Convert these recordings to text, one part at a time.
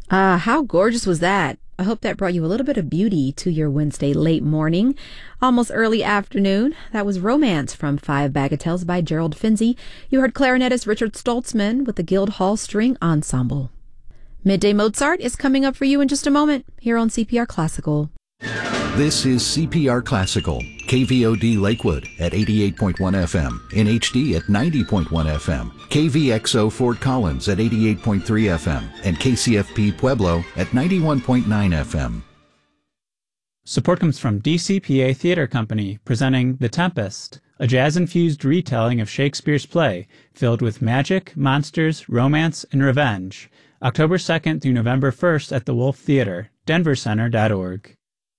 How gorgeous was that? I hope that brought you a little bit of beauty to your Wednesday late morning, almost early afternoon. That was Romance from Five Bagatelles by Gerald Finzi. You heard clarinetist Richard Stoltzman with the Guildhall String Ensemble. Midday Mozart is coming up for you in just a moment here on CPR Classical. This is CPR Classical, KVOD Lakewood at 88.1 FM, NHD at 90.1 FM, KVXO Fort Collins at 88.3 FM, and KCFP Pueblo at 91.9 FM. Support comes from DCPA Theater Company, presenting The Tempest, a jazz-infused retelling of Shakespeare's play filled with magic, monsters, romance, and revenge. October 2nd through November 1st at the Wolf Theater, denvercenter.org.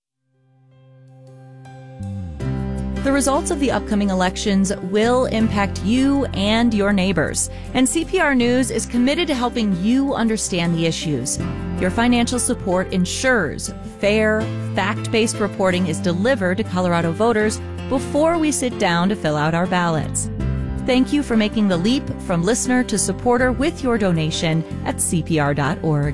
The results of the upcoming elections will impact you and your neighbors, and CPR News is committed to helping you understand the issues. Your financial support ensures fair, fact-based reporting is delivered to Colorado voters before we sit down to fill out our ballots. Thank you for making the leap from listener to supporter with your donation at CPR.org.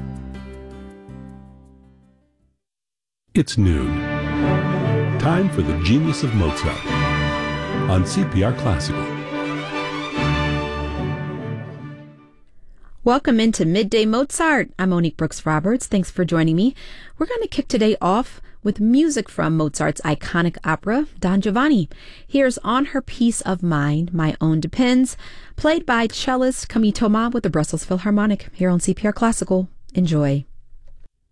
It's noon. Time for the Genius of Mozart on CPR Classical. Welcome into Midday Mozart. I'm Monique Brooks Roberts. Thanks for joining me. We're going to kick today off with music from Mozart's iconic opera, Don Giovanni. Here's On Her Peace of Mind, My Own Depends, played by cellist Camille Thomas with the Brussels Philharmonic here on CPR Classical. Enjoy.